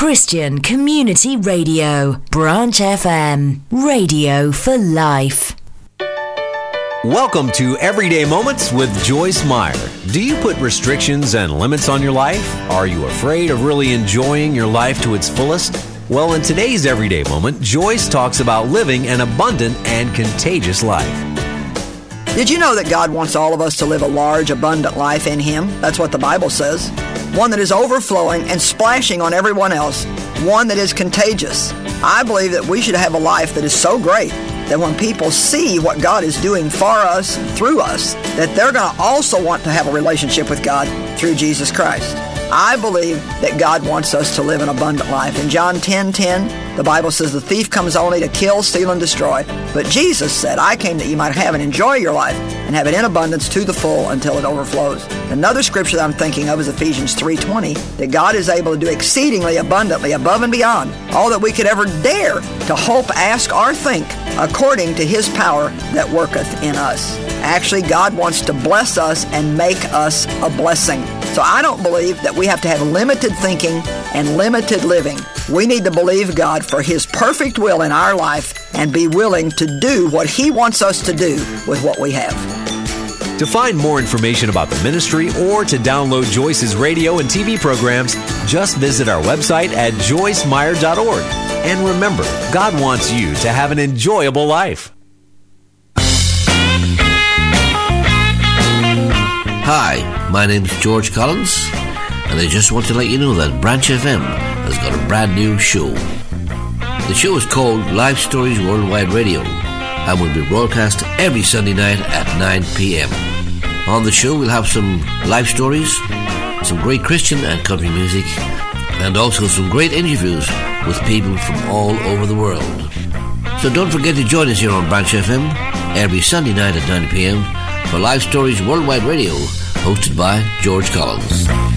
Christian Community Radio, Branch FM, radio for life. Welcome to Everyday Moments with Joyce Meyer. Do you put restrictions and limits on your life? Are you afraid of really enjoying your life to its fullest? Well, in today's Everyday Moment, Joyce talks about living an abundant and contagious life. Did you know that God wants all of us to live a large, abundant life in Him? That's what the Bible says. One that is overflowing and splashing on everyone else. One that is contagious. I believe that we should have a life that is so great that when people see what God is doing for us, through us, that they're going to also want to have a relationship with God through Jesus Christ. I believe that God wants us to live an abundant life. In John 10:10, the Bible says, the thief comes only to kill, steal, and destroy. But Jesus said, I came that you might have and enjoy your life and have it in abundance to the full until it overflows. Another scripture that I'm thinking of is Ephesians 3:20, that God is able to do exceedingly abundantly above and beyond all that we could ever dare to hope, ask, or think, according to His power that worketh in us. Actually, God wants to bless us and make us a blessing. So I don't believe that we have to have limited thinking and limited living. We need to believe God for His perfect will in our life and be willing to do what He wants us to do with what we have. To find more information about the ministry or to download Joyce's radio and TV programs, just visit our website at joycemeyer.org. And remember, God wants you to have an enjoyable life. Hi, my name's George Collins, and I just want to let you know that Branch FM has got a brand new show. The show is called Life Stories Worldwide Radio and will be broadcast every Sunday night at 9 p.m. On the show, we'll have some life stories, some great Christian and country music, and also some great interviews with people from all over the world. So don't forget to join us here on Branch FM every Sunday night at 9 p.m. for Life Stories Worldwide Radio, hosted by George Collins.